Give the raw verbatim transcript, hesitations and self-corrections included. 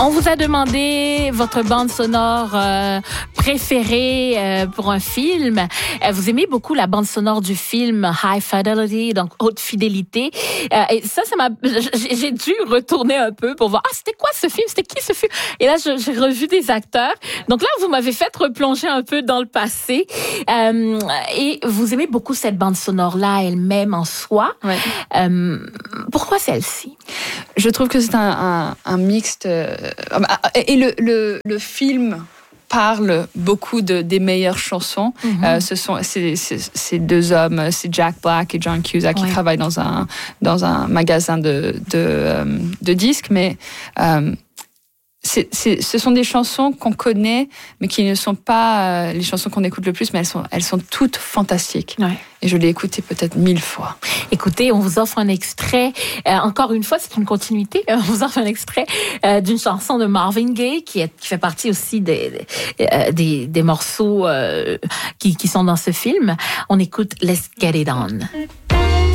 On vous a demandé votre bande sonore euh, préférée euh, pour un film. Euh, vous aimez beaucoup la bande sonore du film High Fidelity, donc Haute Fidélité. Euh, et ça, ça m'a, j'ai, j'ai dû retourner un peu pour voir, ah, c'était quoi ce film? C'était qui ce film? Et là, je, j'ai revu des acteurs. Donc là, vous m'avez fait replonger un peu dans le passé. Euh, et vous aimez beaucoup cette bande sonore-là elle-même en soi. Ouais. Euh, pourquoi celle-ci? Je trouve que c'est un, un, un mixte. Euh, et le, le, le film parle beaucoup de, des meilleures chansons. Mm-hmm. Euh, ce sont ces, ces, ces deux hommes, c'est Jack Black et John Cusack, qui ouais. travaillent dans un, dans un magasin de, de, euh, de disques, mais euh, c'est, c'est, ce sont des chansons qu'on connaît, mais qui ne sont pas euh, les chansons qu'on écoute le plus, mais elles sont, elles sont toutes fantastiques. Ouais. Et je l'ai écoutée peut-être mille fois. Écoutez, on vous offre un extrait. Euh, encore une fois, c'est une continuité. On vous offre un extrait euh, d'une chanson de Marvin Gaye qui, est, qui fait partie aussi des, des, des, des morceaux euh, qui, qui sont dans ce film. On écoute Let's Get It On.